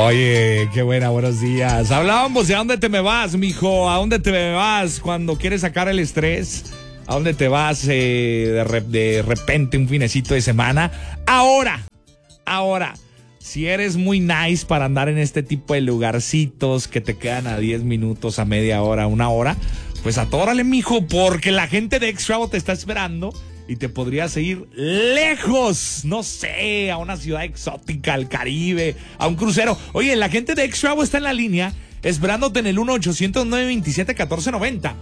Oye, qué buena, buenos días. Hablábamos de a dónde te me vas, mijo, a dónde te me vas cuando quieres sacar el estrés, a dónde te vas de repente un finecito de semana. Ahora, si eres muy nice para andar en este tipo de lugarcitos que te quedan a 10 minutos, a media hora, una hora, pues atórale, mijo, porque la gente de X-Travel te está esperando. Y te podrías ir lejos, no sé, a una ciudad exótica, al Caribe, a un crucero. Oye, la gente de X-Travel está en la línea esperándote en el 1-800-927-1490.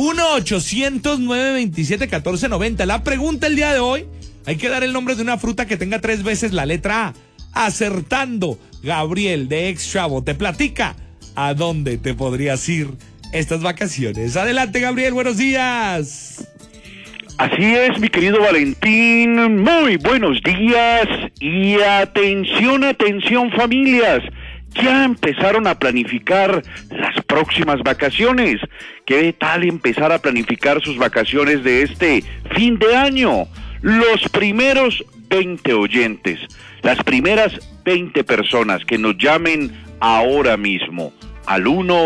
1-800-927-1490. La pregunta el día de hoy, hay que dar el nombre de una fruta que tenga 3 veces la letra A. Acertando, Gabriel de X-Travel te platica a dónde te podrías ir estas vacaciones. Adelante, Gabriel, buenos días. Así es, mi querido Valentín, muy buenos días y atención familias, ya empezaron a planificar las próximas vacaciones. ¿Qué tal empezar a planificar sus vacaciones de este fin de año? Los primeros 20 oyentes, las primeras 20 personas que nos llamen ahora mismo al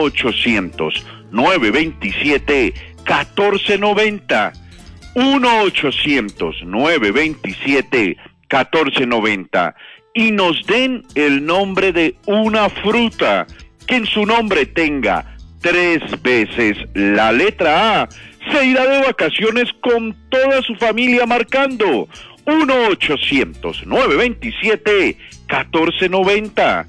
1-800-927-1490. 1-800-927-1490 y nos den el nombre de una fruta que en su nombre tenga 3 veces la letra A. Se irá de vacaciones con toda su familia marcando 1-800-927-1490.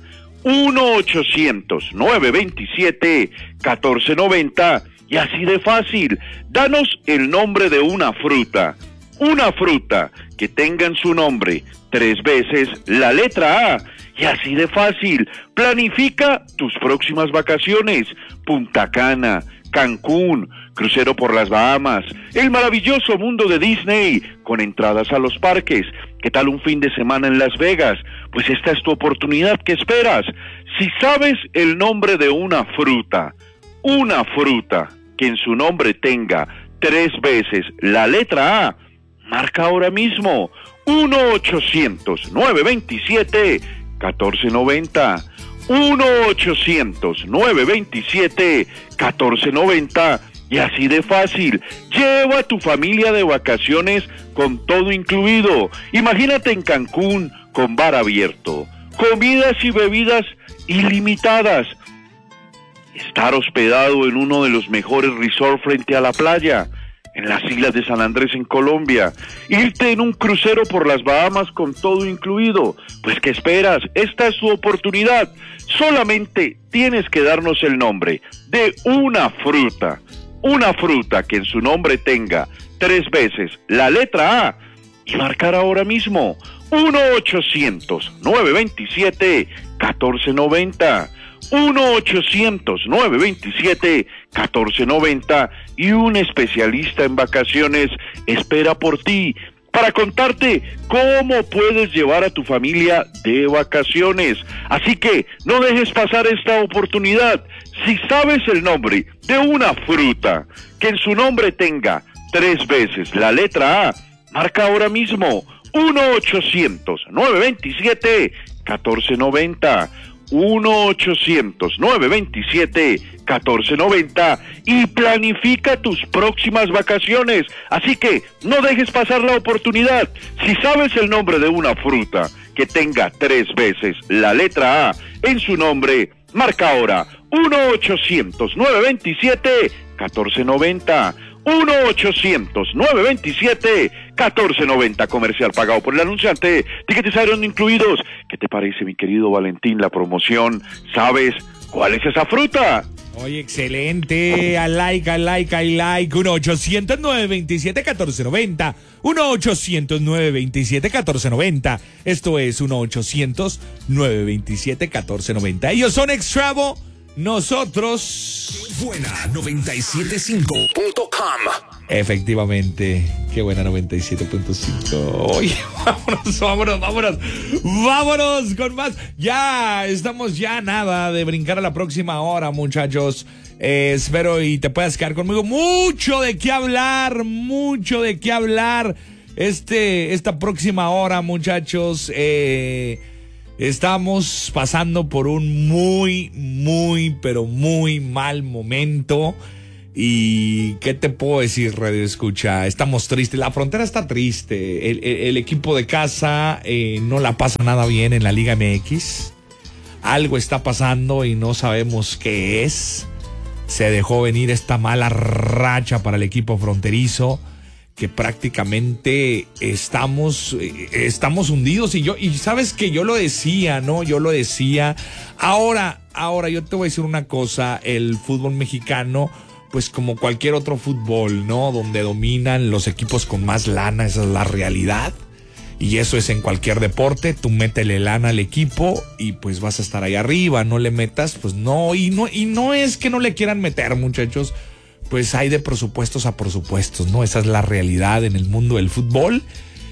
1-800-927-1490. Y así de fácil, danos el nombre de una fruta que tenga en su nombre 3 veces la letra A. Y así de fácil, planifica tus próximas vacaciones. Punta Cana, Cancún, crucero por las Bahamas, el maravilloso mundo de Disney, con entradas a los parques. ¿Qué tal un fin de semana en Las Vegas? Pues esta es tu oportunidad, ¿qué esperas? Si sabes el nombre de una fruta que en su nombre tenga 3 veces la letra A, marca ahora mismo 1-800-927-1490. 1-800-927-1490. Y así de fácil, lleva a tu familia de vacaciones con todo incluido. Imagínate en Cancún con bar abierto, comidas y bebidas ilimitadas, estar hospedado en uno de los mejores resorts frente a la playa, en las islas de San Andrés en Colombia, irte en un crucero por las Bahamas con todo incluido. Pues ¿qué esperas? Esta es tu oportunidad. Solamente tienes que darnos el nombre de una fruta que en su nombre tenga 3 veces la letra A y marcar ahora mismo 1-800-927-1490. 1-800-927-1490 y un especialista en vacaciones espera por ti para contarte cómo puedes llevar a tu familia de vacaciones. Así que no dejes pasar esta oportunidad. Si sabes el nombre de una fruta que en su nombre tenga 3 veces la letra A, marca ahora mismo 1-800-927-1490. 1-800-927-1490 y planifica tus próximas vacaciones. Así que no dejes pasar la oportunidad. Si sabes el nombre de una fruta que tenga 3 veces la letra A en su nombre, marca ahora 1-800-927-1490. 1-800-927-1490. Comercial pagado por el anunciante. Tickets Iron incluidos. ¿Qué te parece, mi querido Valentín, la promoción? ¿Sabes cuál es esa fruta? Oye, excelente. I like. 1-800-927-1490. 1-800-927-1490. Esto es 1-800-927-1490. Ellos son X-Travel. Nosotros. Buena 975.com. Efectivamente, qué buena 97.5. Oye, vámonos con más. Ya estamos ya nada de brincar a la próxima hora, muchachos. Espero y te puedas quedar conmigo. Mucho de qué hablar. Esta próxima hora, muchachos. Estamos pasando por un pero muy mal momento. Y ¿qué te puedo decir, Radio Escucha? Estamos tristes, la frontera está triste. El equipo de casa no la pasa nada bien en la Liga MX. Algo está pasando y no sabemos qué es. Se dejó venir esta mala racha para el equipo fronterizo, que prácticamente estamos hundidos. Y sabes que yo lo decía, ¿no? Yo lo decía. Ahora yo te voy a decir una cosa. El fútbol mexicano, pues como cualquier otro fútbol, ¿no? Donde dominan los equipos con más lana, esa es la realidad. Y eso es en cualquier deporte. Tú métele lana al equipo y pues vas a estar ahí arriba. No le metas, pues no. Y no es que no le quieran meter, muchachos. Pues hay de presupuestos a presupuestos, ¿no? Esa es la realidad en el mundo del fútbol.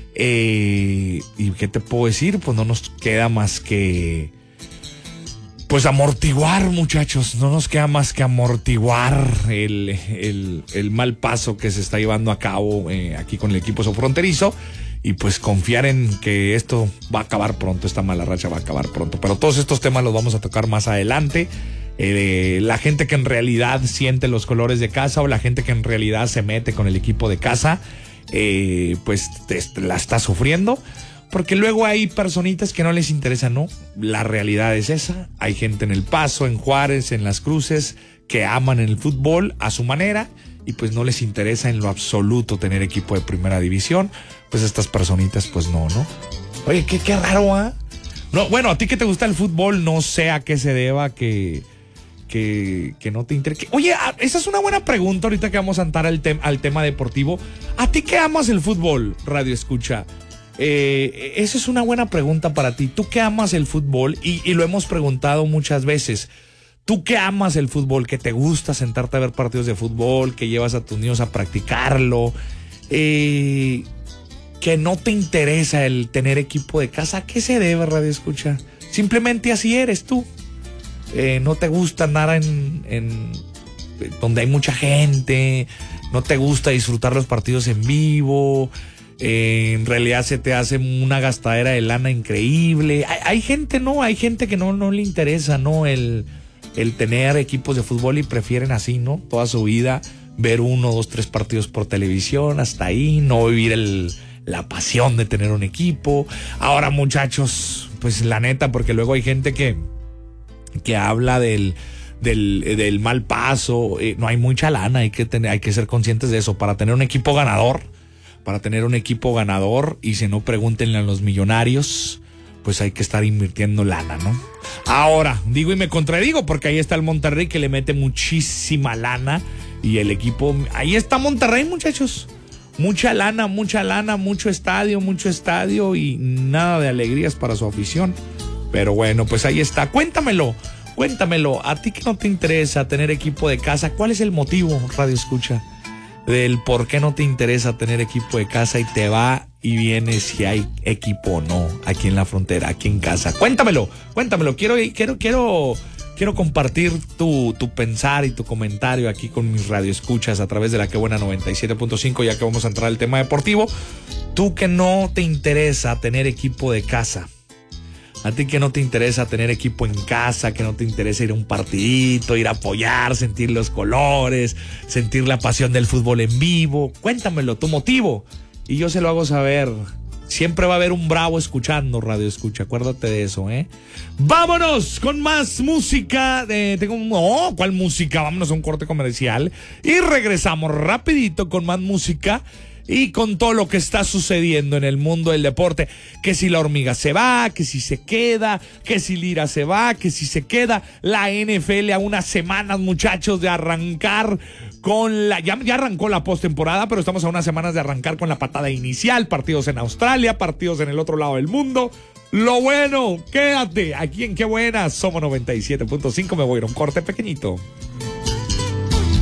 ¿Y qué te puedo decir? Pues no nos queda más que pues amortiguar, muchachos. No nos queda más que amortiguar el mal paso que se está llevando a cabo aquí con el equipo fronterizo. Y pues confiar en que esto va a acabar pronto, esta mala racha va a acabar pronto. Pero todos estos temas los vamos a tocar más adelante. La gente que en realidad siente los colores de casa o la gente que en realidad se mete con el equipo de casa, pues la está sufriendo. Porque luego hay personitas que no les interesa, ¿no? La realidad es esa. Hay gente en El Paso, en Juárez, en Las Cruces, que aman el fútbol a su manera y pues no les interesa en lo absoluto tener equipo de primera división. Pues estas personitas, pues no. Oye, qué raro, ¿ah? No, bueno, a ti que te gusta el fútbol, no sé a qué se deba que no te interese. Oye, esa es una buena pregunta ahorita que vamos a entrar al tema deportivo. ¿A ti que amas el fútbol, Radio Escucha? Esa es una buena pregunta para ti. ¿Tú que amas el fútbol? Y lo hemos preguntado muchas veces. ¿Tú que amas el fútbol? ¿Que te gusta sentarte a ver partidos de fútbol? ¿Que llevas a tus niños a practicarlo? ¿Que no te interesa el tener equipo de casa? ¿A qué se debe, Radio Escucha? Simplemente así eres tú. No te gusta andar en donde hay mucha gente. No te gusta disfrutar los partidos en vivo. En realidad se te hace una gastadera de lana increíble. Hay gente, ¿no? Hay gente que no le interesa, ¿no? El tener equipos de fútbol y prefieren así, ¿no? Toda su vida ver 1, 2, 3 partidos por televisión, hasta ahí, no vivir la pasión de tener un equipo. Ahora, muchachos, pues la neta, porque luego hay gente que habla del mal paso. No hay mucha lana, hay que ser conscientes de eso. Para tener un equipo ganador, y si no, pregúntenle a los millonarios, pues hay que estar invirtiendo lana, ¿no? Ahora, digo y me contradigo, porque ahí está el Monterrey que le mete muchísima lana y el equipo, ahí está Monterrey, muchachos. Mucha lana, mucho estadio y nada de alegrías para su afición. Pero bueno, pues ahí está. Cuéntamelo. A ti que no te interesa tener equipo de casa, ¿cuál es el motivo, Radio Escucha, del por qué no te interesa tener equipo de casa y te va y viene si hay equipo o no aquí en la frontera, aquí en casa? Cuéntamelo. Quiero compartir tu pensar y tu comentario aquí con mis radioescuchas a través de la Que Buena 97.5, ya que vamos a entrar al tema deportivo. Tú que no te interesa tener equipo de casa, a ti que no te interesa tener equipo en casa, que no te interesa ir a un partidito, ir a apoyar, sentir los colores, sentir la pasión del fútbol en vivo, cuéntamelo, tu motivo, y yo se lo hago saber. Siempre va a haber un bravo escuchando, Radio Escucha, acuérdate de eso, ¿eh? Vámonos con más música. ¿Cuál música? Vámonos a un corte comercial y regresamos rapidito con más música y con todo lo que está sucediendo en el mundo del deporte. Que si la hormiga se va, que si se queda, que si Lira se va, que si se queda. La NFL a unas semanas, muchachos, de arrancar con ya arrancó la postemporada, pero estamos a unas semanas de arrancar con la patada inicial. Partidos en Australia, partidos en el otro lado del mundo. Lo bueno, quédate aquí en Qué Buena. Somos 97.5. Me voy a ir a un corte pequeñito.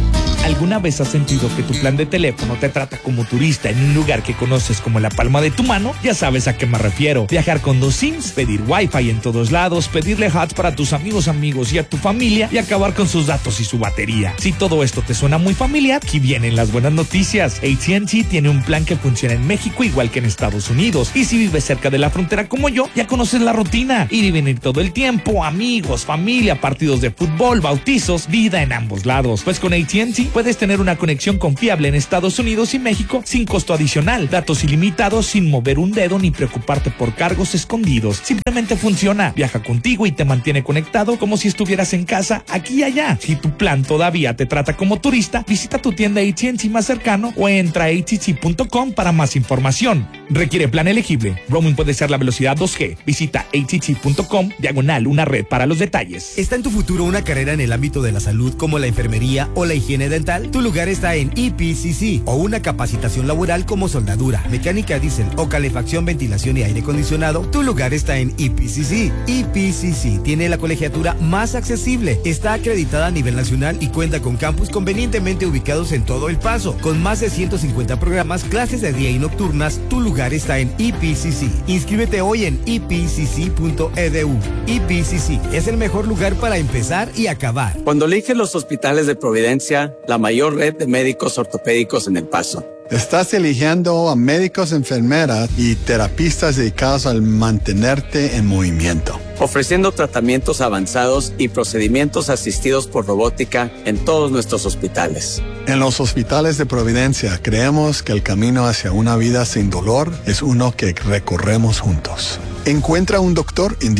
¿Alguna vez has sentido que tu plan de teléfono te trata como turista en un lugar que conoces como la palma de tu mano? Ya sabes a qué me refiero. Viajar con 2 SIMs, pedir Wi-Fi en todos lados, pedirle HUD para tus amigos y a tu familia y acabar con sus datos y su batería. Si todo esto te suena muy familiar, aquí vienen las buenas noticias. AT&T tiene un plan que funciona en México igual que en Estados Unidos. Y si vives cerca de la frontera como yo, ya conoces la rutina. Ir y venir todo el tiempo, amigos, familia, partidos de fútbol, bautizos, vida en ambos lados. Pues con AT&T puedes tener una conexión confiable en Estados Unidos y México sin costo adicional. Datos ilimitados sin mover un dedo ni preocuparte por cargos escondidos. Simplemente funciona. Viaja contigo y te mantiene conectado como si estuvieras en casa, aquí y allá. Si tu plan todavía te trata como turista, visita tu tienda AT&T más cercano o entra a att.com para más información. Requiere plan elegible. Roaming puede ser la velocidad 2G. Visita att.com/una red para los detalles. ¿Está en tu futuro una carrera en el ámbito de la salud como la enfermería o la higiene dental? Tu lugar está en EPCC. O una capacitación laboral como soldadura, mecánica diésel o calefacción, ventilación y aire acondicionado. Tu lugar está en EPCC. EPCC tiene la colegiatura más accesible. Está acreditada a nivel nacional y cuenta con campus convenientemente ubicados en todo El Paso. Con más de 150 programas, clases de día y nocturnas, tu lugar está en EPCC. Inscríbete hoy en epcc.edu. EPCC es el mejor lugar para empezar y acabar. Cuando eliges los hospitales de Providencia, la mayor red de médicos ortopédicos en El Paso. Estás eligiendo a médicos, enfermeras y terapistas dedicados al mantenerte en movimiento. Ofreciendo tratamientos avanzados y procedimientos asistidos por robótica en todos nuestros hospitales. En los hospitales de Providencia creemos que el camino hacia una vida sin dolor es uno que recorremos juntos. Encuentra un doctor en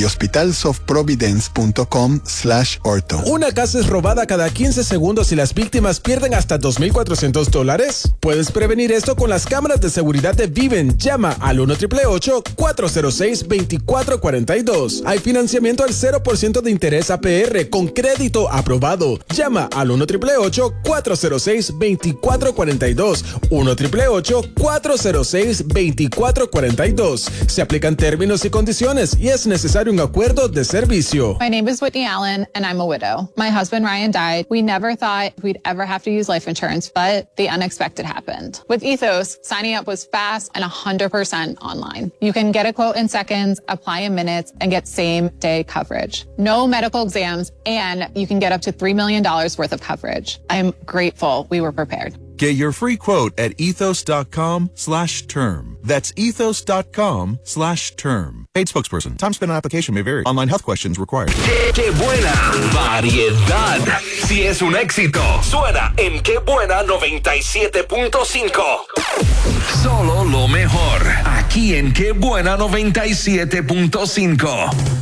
thehospitalsofprovidence.com/ortho. ¿Una casa es robada cada 15 segundos y las víctimas pierden hasta $2,400? Puedes prevenir esto con las cámaras de seguridad de Viven. Llama al 1-888-406-2442. Hay financiamiento al 0% de interés APR con crédito aprobado. Llama al 1-888-406-2442. 1-888-406-2442. Se aplican términos y condiciones y es necesario un acuerdo de servicio. My name is Whitney Allen and I'm a widow. My husband Ryan died. We never thought we'd ever have to use life insurance, but the unexpected happened. With Ethos, signing up was fast and 100% online. You can get a quote in seconds, apply in minutes, and get same-day coverage. No medical exams, and you can get up to $3 million worth of coverage. I'm grateful we were prepared. Get your free quote at ethos.com/term. That's ethos.com/term. Paid spokesperson. Time spent on application may vary. Online health questions required. ¡Qué buena variedad! Si es un éxito, suena en Qué Buena 97.5. Solo lo mejor, aquí en Qué Buena 97.5.